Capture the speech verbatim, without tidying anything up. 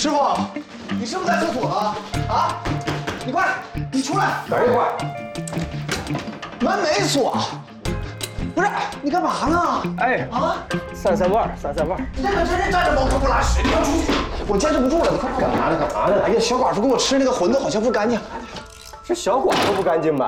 师傅，你是不是在厕所了？啊！你快，你出来！ 哪儿快？ 门没锁。不是，你干嘛呢？ 哎啊！散散味儿，散散味儿。 你这可真是站着茅坑不拉屎！你给我出去！我坚持不住了，你快干嘛呢？干嘛呢？哎呀，小寡妇给我吃那个馄饨好像不干净。 是小寡妇不干净吧？